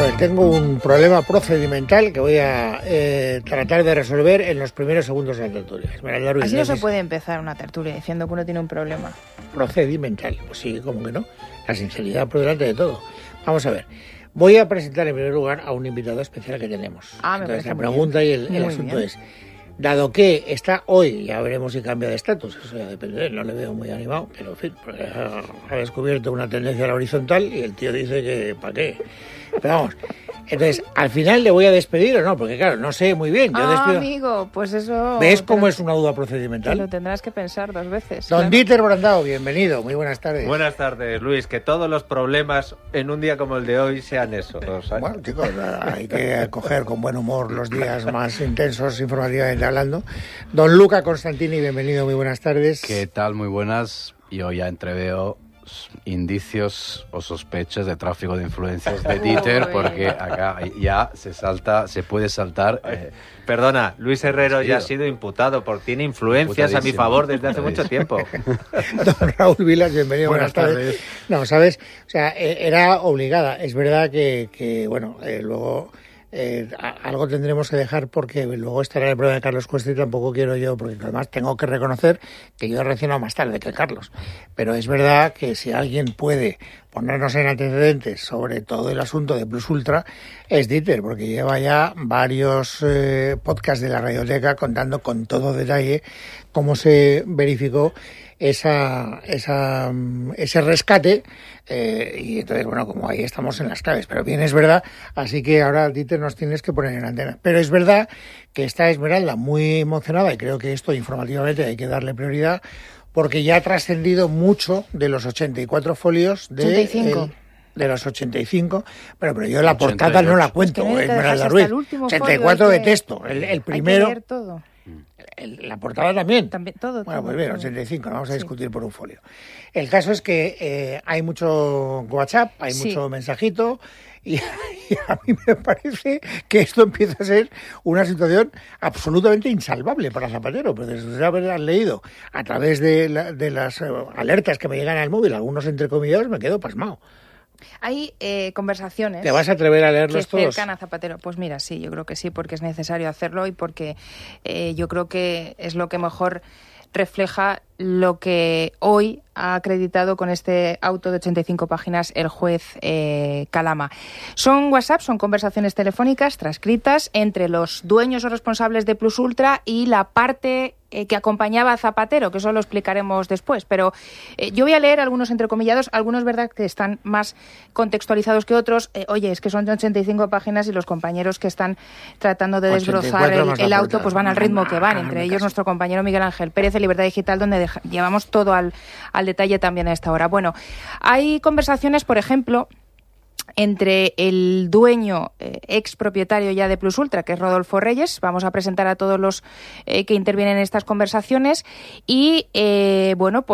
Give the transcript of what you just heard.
ver, tengo un problema procedimental que voy a tratar de resolver en los primeros segundos de la tertulia. Así no se puede empezar una tertulia diciendo que uno tiene un problema. Procedimental, pues sí, ¿cómo que no? La sinceridad por delante de todo. Vamos a ver. Voy a presentar en primer lugar a un invitado especial que tenemos. Entonces, la pregunta y el asunto es, dado que está hoy, ya veremos si cambia de estatus, eso ya depende de él, no le veo muy animado, pero en fin, ha descubierto una tendencia a la horizontal y el tío dice que ¿para qué? Pero vamos, entonces, ¿al final le voy a despedir o no? Porque claro, no sé muy bien. Yo despido. Amigo, pues eso... ¿Ves cómo es una duda procedimental? Te lo tendrás que pensar 2 veces. Don Dieter Brandao, bienvenido, muy buenas tardes. Buenas tardes, Luis, que todos los problemas en un día como el de hoy sean eso. Bueno, chicos, hay que coger con buen humor los días más intensos informativamente hablando. Don Luca Constantini, bienvenido, muy buenas tardes. ¿Qué tal? Muy buenas. Yo ya entreveo indicios o sospechas de tráfico de influencias de Dieter, porque acá ya se puede saltar. Perdona, Luis Herrero ya ha sido imputado porque tiene influencias a mi favor desde hace mucho tiempo. Don Raúl Vilas, bienvenido, buenas tardes. No, ¿sabes? O sea, era obligada. Es verdad que bueno, luego... algo tendremos que dejar porque luego estará el problema de Carlos Cuesta y tampoco quiero yo, porque además tengo que reconocer que yo he reaccionado más tarde que Carlos, pero es verdad que si alguien puede ponernos en antecedentes sobre todo el asunto de Plus Ultra es Dieter, porque lleva ya varios podcasts de la Radioteca contando con todo detalle cómo se verificó ese rescate, y entonces, bueno, como ahí estamos en las claves, pero bien, es verdad, así que ahora, Dieter, nos tienes que poner en antena. Pero es verdad que está Esmeralda muy emocionada, y creo que esto informativamente hay que darle prioridad, porque ya ha trascendido mucho de los 84 folios de... 85. De los 85, pero yo la portada no la cuento, Esmeralda Ruiz. 84 de texto, el primero... Hay que leer todo. La portada también. Todo. Bueno, pues bien, 85, no vamos a discutir por un folio. El caso es que hay mucho WhatsApp, hay mucho mensajito, y a mí me parece que esto empieza a ser una situación absolutamente insalvable para Zapatero, pero después de haber leído a través de las alertas que me llegan al móvil, algunos entrecomillados, me quedo pasmado. Hay conversaciones... ¿Te vas a atrever a leerlos todos? Que cercan a Zapatero. Pues mira, sí, yo creo que sí, porque es necesario hacerlo y porque yo creo que es lo que mejor refleja lo que hoy ha acreditado con este auto de 85 páginas el juez Calama. Son WhatsApp, son conversaciones telefónicas transcritas entre los dueños o responsables de Plus Ultra y la parte que acompañaba a Zapatero, que eso lo explicaremos después. Pero yo voy a leer algunos entrecomillados, algunos verdad que están más contextualizados que otros. Oye, es que son 85 páginas y los compañeros que están tratando de desbrozar el auto pues van al ritmo que van, entre ellos nuestro compañero Miguel Ángel Pérez de Libertad Digital, donde llevamos todo al detalle también a esta hora. Bueno, hay conversaciones, por ejemplo, entre el dueño, ex propietario ya de Plus Ultra, que es Rodolfo Reyes. Vamos a presentar a todos los que intervienen en estas conversaciones y, bueno, pues